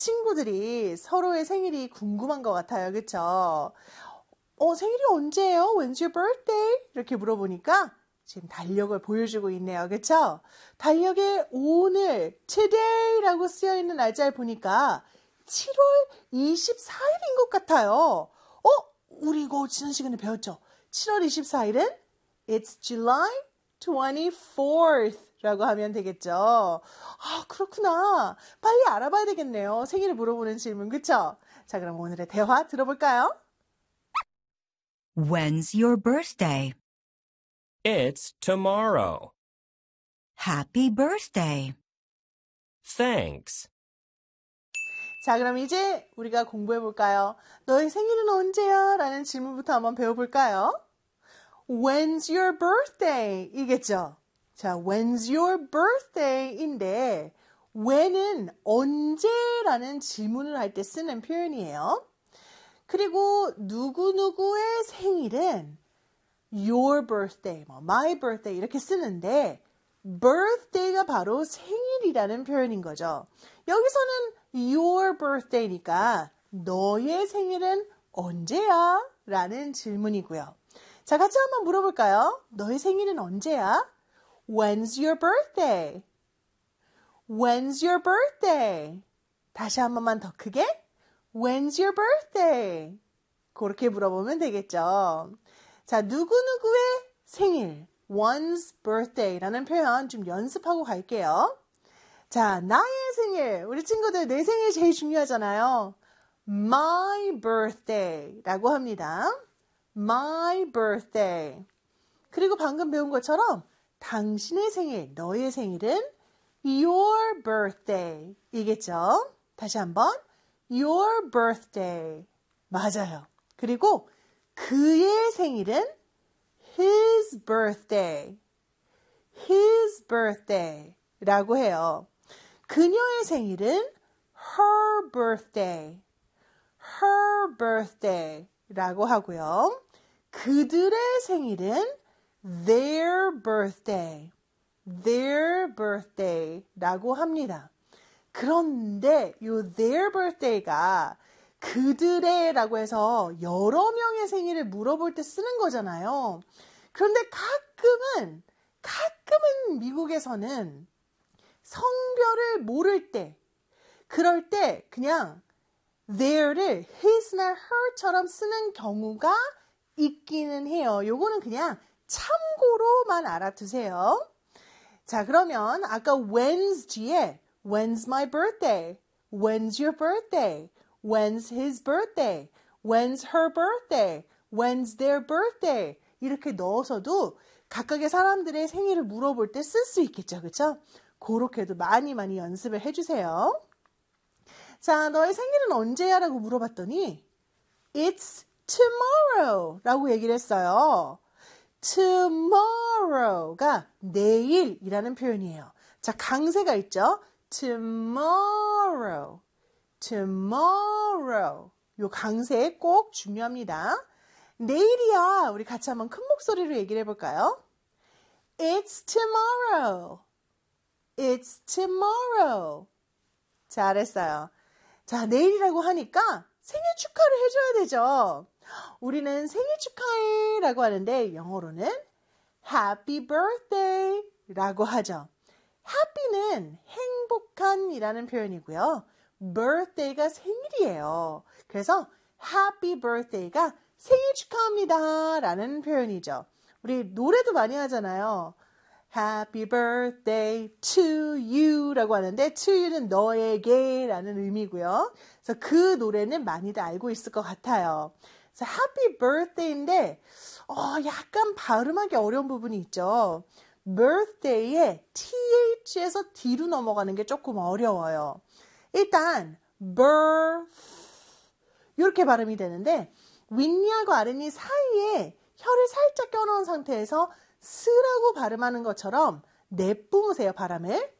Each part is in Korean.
친구들이 서로의 생일이 궁금한 것 같아요. 그쵸? 생일이 언제예요? When's your birthday? 이렇게 물어보니까 지금 달력을 보여주고 있네요. 그쵸? 달력에 오늘, today라고 쓰여있는 날짜를 보니까 7월 24일인 것 같아요. 우리 이거 지난 시간에 배웠죠? 7월 24일은 It's July 24th 라고 하면 되겠죠. 아, 그렇구나. 빨리 알아봐야 되겠네요. 생일을 물어보는 질문, 그쵸? 자, 그럼 오늘의 대화 들어볼까요? When's your birthday? It's tomorrow. Happy birthday. Thanks. 자, 그럼 이제 우리가 공부해볼까요? 너의 생일은 언제야? 라는 질문부터 한번 배워볼까요? When's your birthday? 이겠죠? 자, when's your birthday인데 when은 언제라는 질문을 할 때 쓰는 표현이에요. 그리고 누구누구의 생일은 your birthday, my birthday 이렇게 쓰는데 birthday가 바로 생일이라는 표현인 거죠. 여기서는 your birthday니까 너의 생일은 언제야? 라는 질문이고요. 자, 같이 한번 물어볼까요? 너의 생일은 언제야? When's your birthday? When's your birthday? 다시 한 번만 더 크게. When's your birthday? 그렇게 물어보면 되겠죠. 자, 누구누구의 생일, one's birthday라는 표현 좀 연습하고 갈게요. 자, 나의 생일, 우리 친구들 내 생일 제일 중요하잖아요. My birthday라고 합니다. My birthday. 그리고 방금 배운 것처럼 당신의 생일, 너의 생일은 your birthday 이겠죠? 다시 한번 your birthday. 맞아요. 그리고 그의 생일은 his birthday. his birthday 라고 해요. 그녀의 생일은 her birthday. her birthday 라고 하고요. 그들의 생일은 their birthday. their birthday 라고 합니다. 그런데 이 their birthday가 그들의 라고 해서 여러 명의 생일을 물어볼 때 쓰는 거잖아요. 그런데 가끔은 미국에서는 성별을 모를 때, 그럴 때 그냥 their를 his나 her처럼 쓰는 경우가 있기는 해요. 요거는 그냥 참고로만 알아두세요. 자, 그러면 아까 when's 뒤에 when's my birthday? When's your birthday? When's his birthday? When's her birthday? When's their birthday? 이렇게 넣어서도 각각의 사람들의 생일을 물어볼 때 쓸 수 있겠죠. 그렇죠? 그렇게도 많이 연습을 해주세요. 자, 너의 생일은 언제야? 라고 물어봤더니 It's tomorrow 라고 얘기를 했어요. tomorrow가 내일이라는 표현이에요. 자, 강세가 있죠? tomorrow. 요 강세 꼭 중요합니다. 내일이야. 우리 같이 한번 큰 목소리로 얘기를 해볼까요? It's tomorrow. It's tomorrow. 잘했어요. 자, 내일이라고 하니까 생일 축하를 해줘야 되죠. 우리는 생일 축하해 라고 하는데 영어로는 Happy birthday 라고 하죠. Happy는 행복한 이라는 표현이고요. birthday가 생일이에요. 그래서 Happy birthday가 생일 축하합니다 라는 표현이죠. 우리 노래도 많이 하잖아요. Happy birthday to you 라고 하는데 to you는 너에게 라는 의미고요. 그래서 그 노래는 많이들 알고 있을 것 같아요. 그래서 Happy birthday인데 약간 발음하기 어려운 부분이 있죠. birthday에 th에서 d로 넘어가는 게 조금 어려워요. 일단 birth 이렇게 발음이 되는데 윗니하고 아랫니 사이에 혀를 살짝 껴놓은 상태에서 스라고 발음하는 것처럼 내뿜으세요, 바람을.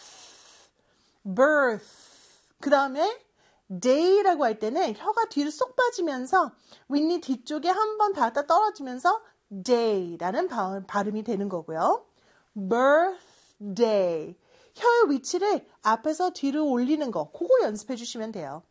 birth. 그 다음에 day라고 할 때는 혀가 뒤로 쏙 빠지면서 윗니 뒤쪽에 한 번 닿았다 떨어지면서 day라는 발음이 되는 거고요. birthday. 혀의 위치를 앞에서 뒤로 올리는 거, 그거 연습해 주시면 돼요.